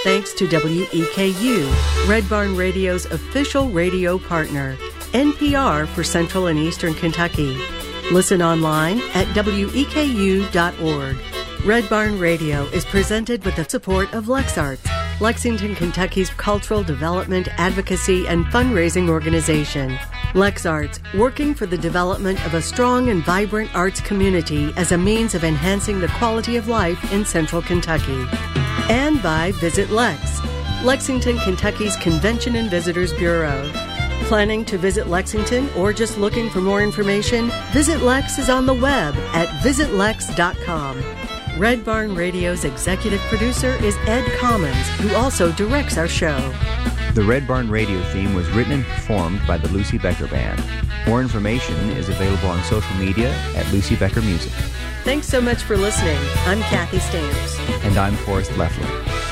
thanks to WEKU, Red Barn Radio's official radio partner, NPR for Central and Eastern Kentucky. Listen online at weku.org. Red Barn Radio is presented with the support of LexArts, Lexington, Kentucky's cultural development, advocacy, and fundraising organization. LexArts, working for the development of a strong and vibrant arts community as a means of enhancing the quality of life in Central Kentucky. And by Visit Lex, Lexington, Kentucky's Convention and Visitors Bureau. Planning to visit Lexington or just looking for more information? Visit Lex is on the web at visitlex.com. Red Barn Radio's executive producer is Ed Commons, who also directs our show. The Red Barn Radio theme was written and performed by the Lucy Becker Band. More information is available on social media at Lucy Becker Music. Thanks so much for listening. I'm Kathy Stamps. And I'm Forrest Leffler.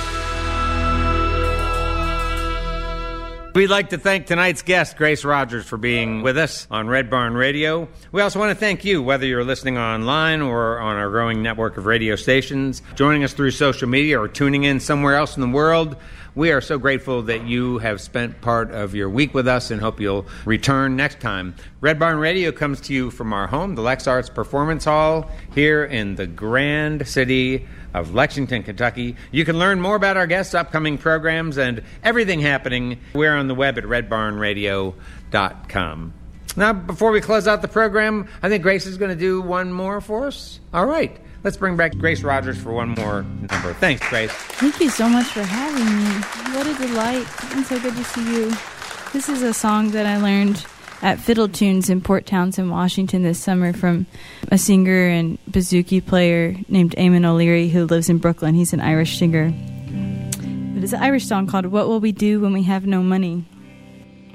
We'd like to thank tonight's guest, Grace Rogers, for being with us on Red Barn Radio. We also want to thank you, whether you're listening online or on our growing network of radio stations, joining us through social media or tuning in somewhere else in the world. We are so grateful that you have spent part of your week with us and hope you'll return next time. Red Barn Radio comes to you from our home, the LexArts Performance Hall, here in the grand city of Lexington, Kentucky. You can learn more about our guests' upcoming programs and everything happening. We're on the web at redbarnradio.com. Now, before we close out the program, I think Grace is going to do one more for us. All right. Let's bring back Grace Rogers for one more number. Thanks, Grace. Thank you so much for having me. What a delight. And so good to see you. This is a song that I learned at Fiddle Tunes in Port Townsend, Washington this summer from a singer and bouzouki player named Eamon O'Leary who lives in Brooklyn. He's an Irish singer. But it's an Irish song called What Will We Do When We Have No Money?